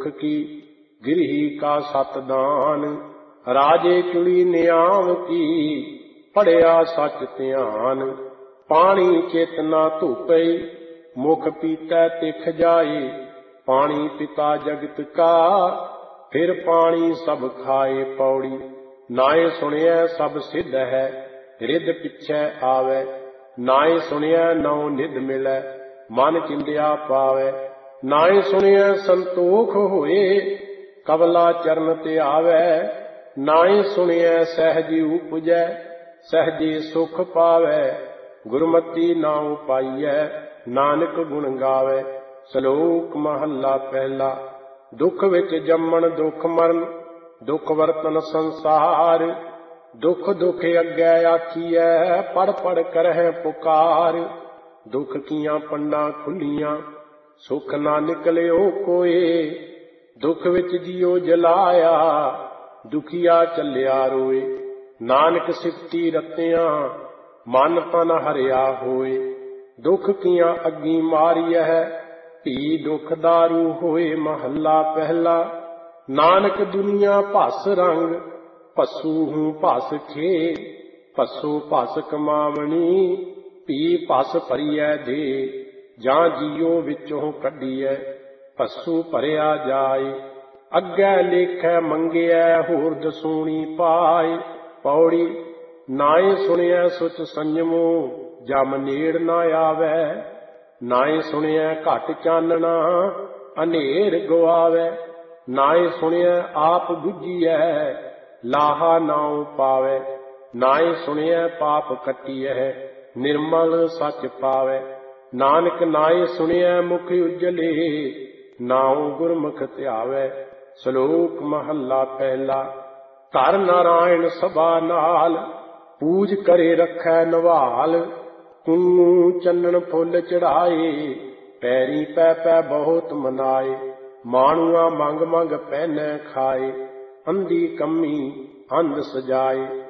दुख की गिरही का सत दान। राजे चुड़ी नियाम की पढ़िया सच ध्यान। पानी चेतना धूपे मुख पीतै तिख जाए। पानी पिता जगत का फिर पानी सब खाए। पौड़ी नाए सुनिया सब सिद्ध है रिद पिछै आवे। नाए सुनिया नौ निध मिलै मन चिंदिया पावे। नाए सुनिया संतोख होए कबला चरण ते आवे। नाए सुनिया सहजी उपजै सहजी सुख पावे। गुरमति नाम पाइयै नानक गुण गावे। श्लोक महला पहला। दुख विच जम्मण दुख मरण दुख वरतन संसार। दुख दुख अग्गै आखियै पढ़ पढ़ करਹਿ पुकार। दुख कीਆਂ ਪੰਡਾਂ खुलियां सुख ना निकलियो कोए। दुख विच जियो जलाया दुखिया चलिया रोए। नानक सिफती रतियां मन तन हरिया होए। दुख कीਆਂ अग्गी मारियह भी दुख दारू होए। महला पहला। नानक दुनिया भस रंग भस्सू हूँ भस खे। भस्सो भस कमावनी भी भस भरियै दे। जां जियो विचों कढियै भस्सू भरिया जाए। अग्गै लेखै मंगियै होर दसूणी पाए। पौड़ी नाए सुनिया सुच संयमो जम नेड़ ना आवे। नाए सुनिया घट चानना अनेर गवावे। नाए सुनिया आप बुझियै लाहा नाउ पावे। नाए सुनिया पाप कटियै निर्मल सच पावे। नानक नाए सुनिया मुख उजले नाउ गुरमुख ध्यावे। श्लोक महला पहला। धर नारायण सभा नाल पूज करे रखै नवाल। कूं चन्नन फुल चढ़ाए पैरी पै पै बहुत मनाए। माणुआ मंग मंग पहनै खाए अंधी कमी अंध सजाए।